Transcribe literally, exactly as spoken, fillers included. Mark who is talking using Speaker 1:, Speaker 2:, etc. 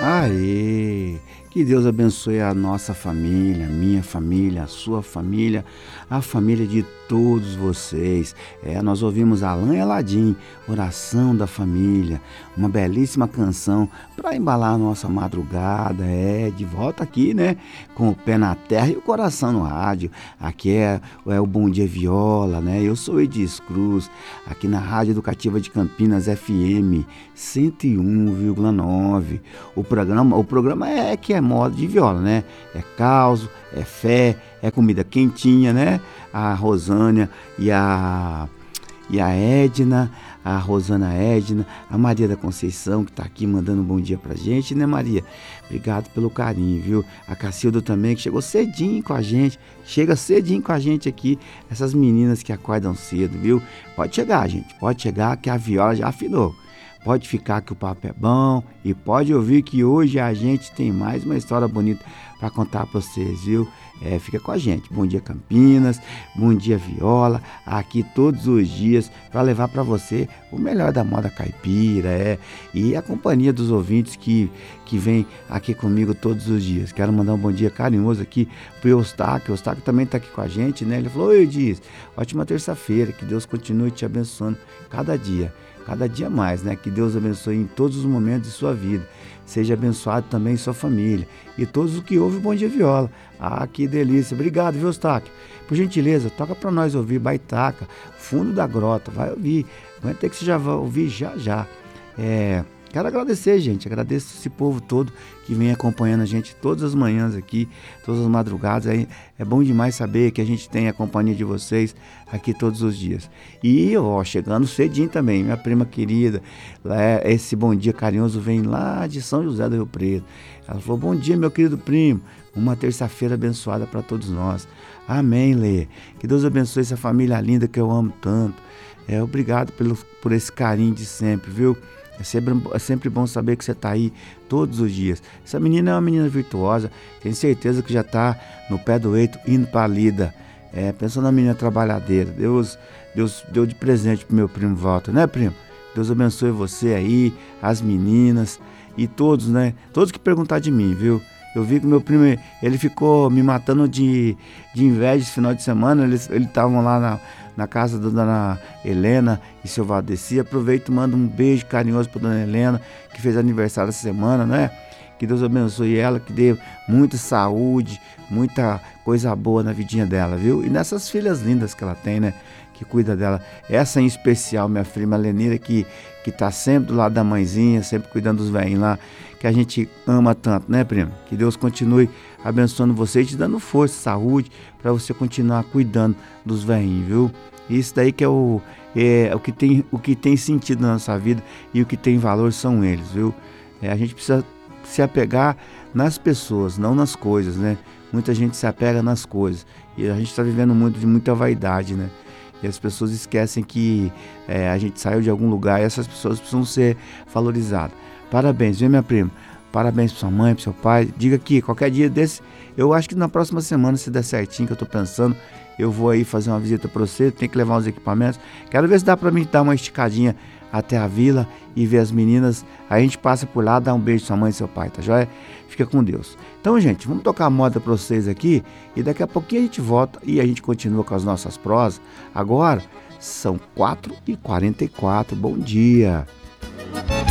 Speaker 1: Aê! Que Deus abençoe a nossa família, a minha família, a sua família, a família de todos vocês. É, nós ouvimos Alain Eladim, Oração da Família, uma belíssima canção para embalar a nossa madrugada. É, de volta aqui, né? Com o pé na terra e o coração no rádio. Aqui é, é o Bom Dia Viola, né? Eu sou Edis Cruz, aqui na Rádio Educativa de Campinas, F M cento e um vírgula nove. O programa, o programa é que é moda de viola, né? É caos, é fé, é comida quentinha, né? A Rosânia e a e a Edna, a Rosana Edna, a Maria da Conceição, que tá aqui mandando um bom dia pra gente, né, Maria? Obrigado pelo carinho, viu? A Cacilda também, que chegou cedinho com a gente, chega cedinho com a gente aqui, essas meninas que acordam cedo, viu? Pode chegar, gente, pode chegar que a viola já afinou. Pode ficar que o papo é bom e pode ouvir que hoje a gente tem mais uma história bonita para contar para vocês, viu? É, fica com a gente. Bom dia Campinas, bom dia Viola, aqui todos os dias para levar para você o melhor da moda caipira, é, e a companhia dos ouvintes que, que vem aqui comigo todos os dias. Quero mandar um bom dia carinhoso aqui pro Eustáquio. O Eustáquio também está aqui com a gente, né? Ele falou: oi, Dias, ótima terça-feira, que Deus continue te abençoando cada dia. Cada dia mais, né? Que Deus abençoe em todos os momentos de sua vida. Seja abençoado também em sua família. E todos os que ouvem o Bom Dia Viola. Ah, que delícia. Obrigado, viu, Eustáquio? Por gentileza, toca para nós ouvir Baitaca, Fundo da Grota. Vai ouvir. Vai ter que você já vai ouvir já já. É... Quero agradecer, gente, agradeço esse povo todo que vem acompanhando a gente todas as manhãs aqui, todas as madrugadas. É, é bom demais saber que a gente tem a companhia de vocês aqui todos os dias. E, ó, chegando cedinho também, minha prima querida, esse bom dia carinhoso vem lá de São José do Rio Preto. Ela falou: bom dia, meu querido primo, uma terça-feira abençoada para todos nós. Amém, Lê. Que Deus abençoe essa família linda que eu amo tanto. É, obrigado pelo, por esse carinho de sempre, viu? É sempre, é sempre bom saber que você está aí todos os dias. Essa menina é uma menina virtuosa, tenho certeza que já está no pé do eito, indo para a lida. É, pensando na menina trabalhadeira. Deus, Deus deu de presente pro meu primo Walter, né, primo? Deus abençoe você aí, as meninas e todos, né? Todos que perguntar de mim, viu? Eu vi que meu primo, ele ficou me matando de, de inveja esse final de semana. Eles estavam lá na, na casa da dona Helena e seu Valdeci. Aproveito e mando um beijo carinhoso para dona Helena, que fez aniversário essa semana, né? Que Deus abençoe ela, que dê muita saúde, muita coisa boa na vidinha dela, viu? E nessas filhas lindas que ela tem, né? Que cuida dela. Essa em especial, minha prima Lenira, que, que tá sempre do lado da mãezinha, sempre cuidando dos velhinhos lá, que a gente ama tanto, né, primo? Que Deus continue abençoando você e te dando força, saúde, para você continuar cuidando dos velhinhos, viu? Isso daí que é o, é, o, que tem, o que tem sentido na nossa vida e o que tem valor são eles, viu? É, a gente precisa se apegar nas pessoas, não nas coisas, né? Muita gente se apega nas coisas e a gente está vivendo muito de muita vaidade, né? E as pessoas esquecem que é, a gente saiu de algum lugar e essas pessoas precisam ser valorizadas. Parabéns, viu, minha prima? Parabéns para sua mãe, para seu pai. Diga que qualquer dia desse, eu acho que na próxima semana, se der certinho, que eu tô pensando, eu vou aí fazer uma visita para você, tem que levar uns equipamentos. Quero ver se dá para mim dar uma esticadinha até a vila e ver as meninas. Aí a gente passa por lá, dá um beijo pra sua mãe e seu pai, tá joia? Fica com Deus. Então, gente, vamos tocar a moda para vocês aqui e daqui a pouquinho a gente volta e a gente continua com as nossas prosas. Agora são quatro e quarenta e quatro. Bom dia!